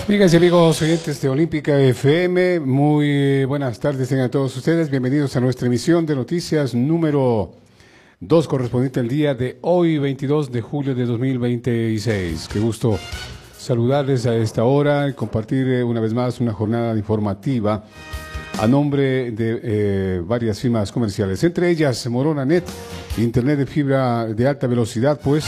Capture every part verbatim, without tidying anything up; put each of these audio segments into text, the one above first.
Amigas y amigos oyentes de Olímpica F M, muy buenas tardes a todos ustedes. Bienvenidos a nuestra emisión de noticias número dos, correspondiente al día de hoy, veintidós de julio de dos mil veintiséis. Qué gusto saludarles a esta hora y compartir eh, una vez más una jornada informativa a nombre de eh, varias firmas comerciales, entre ellas Morona Net, internet de fibra de alta velocidad, pues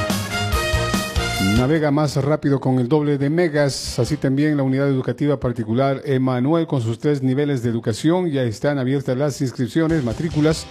navega más rápido con el doble de megas. Así también la unidad educativa particular Emanuel, con sus tres niveles de educación, ya están abiertas las inscripciones, matrículas.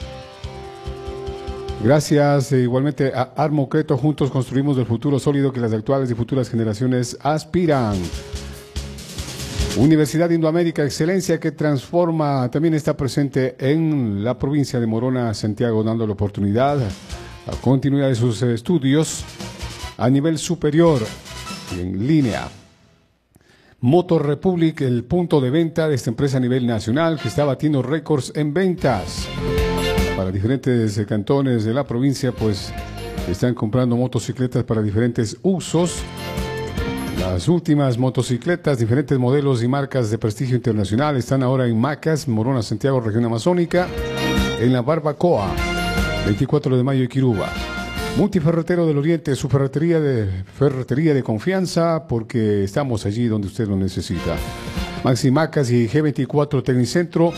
Gracias eh, igualmente a Armocreto, juntos construimos el futuro sólido que las actuales y futuras generaciones aspiran. Universidad Indoamérica, excelencia que transforma, también está presente en la provincia de Morona, Santiago, dando la oportunidad a continuidad de sus estudios a nivel superior en línea. Motor Republic, el punto de venta de esta empresa a nivel nacional que está batiendo récords en ventas. Para diferentes cantones de la provincia, pues están comprando motocicletas para diferentes usos. Las últimas motocicletas, diferentes modelos y marcas de prestigio internacional están ahora en Macas, Morona, Santiago, región amazónica, en la Barbacoa, veinticuatro de mayo y Quiruba. Multiferretero del Oriente, su ferretería de, ferretería de confianza, porque estamos allí donde usted lo necesita. Maxi Macas y G veinticuatro Tecnicentro,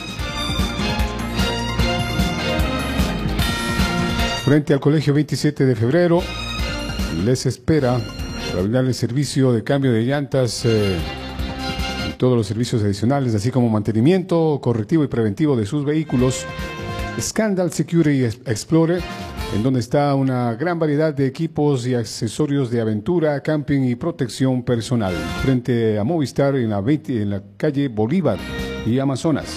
frente al Colegio veintisiete de febrero, les espera para brindarle servicio de cambio de llantas eh, y todos los servicios adicionales, así como mantenimiento correctivo y preventivo de sus vehículos. Scandal Security Explorer, en donde está una gran variedad de equipos y accesorios de aventura, camping y protección personal, frente a Movistar en la, veinte, en la calle Bolívar y Amazonas.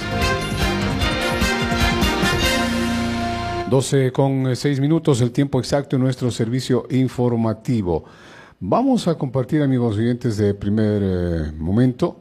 doce con seis minutos, el tiempo exacto en nuestro servicio informativo. Vamos a compartir, amigos oyentes de primer eh, momento,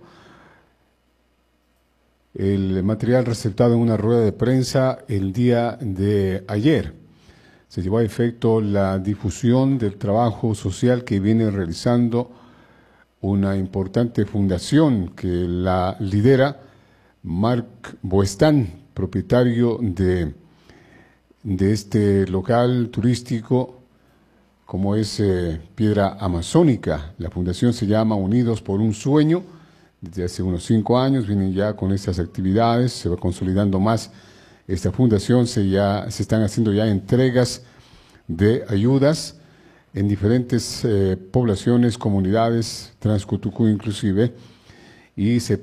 el material receptado en una rueda de prensa el día de ayer. Se llevó a efecto la difusión del trabajo social que viene realizando una importante fundación que la lidera Marc Boestán, propietario de, de este local turístico como es eh, Piedra Amazónica. La fundación se llama Unidos por un Sueño. Desde hace unos cinco años vienen ya con estas actividades, se va consolidando más esta fundación, se, ya, se están haciendo ya entregas de ayudas en diferentes eh, poblaciones, comunidades, Transcutucú inclusive, y se